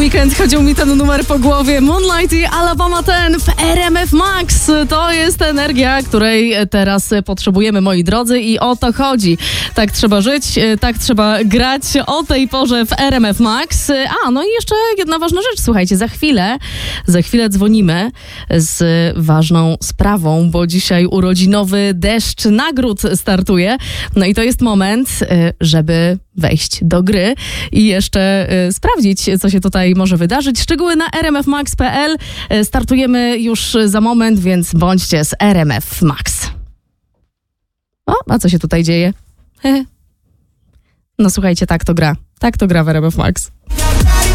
weekend chodził mi ten numer po głowie. Moonlight i Alabama 10 w RMF Max. To jest energia, której teraz potrzebujemy, moi drodzy, i o to chodzi. Tak trzeba żyć, tak trzeba grać o tej porze w RMF Max. No i jeszcze jedna ważna rzecz, słuchajcie, za chwilę dzwonimy z ważną sprawą, bo dzisiaj urodzinowy deszcz nagród startuje. No i to jest moment, żeby wejść do gry i jeszcze sprawdzić, co się tutaj może wydarzyć. Szczegóły na rmfmax.pl. Startujemy już za moment, więc bądźcie z RMF Max. A co się tutaj dzieje? No słuchajcie, tak to gra w RMF Max.